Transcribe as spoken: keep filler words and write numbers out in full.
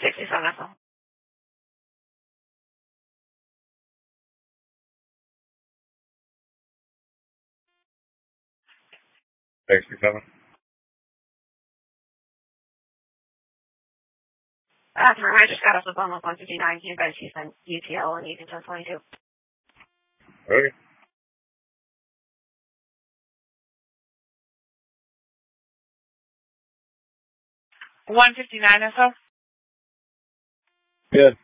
sixty-seven S L. sixty-seven. Bathroom, I just got off the phone with one fifty-nine. You guys use U T L and you can ten twenty-two. Okay. one fifty-nine S L? Good.